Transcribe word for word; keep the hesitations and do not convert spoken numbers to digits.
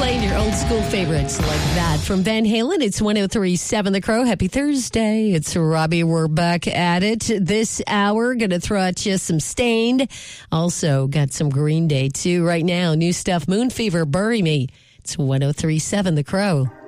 playing your old school favorites like that. From Van Halen, it's one oh three point seven The Crow. Happy Thursday. It's Robbie. We're back at it this hour. Going to throw at you some Stained. Also got some Green Day, too. Right now, new stuff, Moon Fever, Bury Me. It's one oh three point seven The Crow.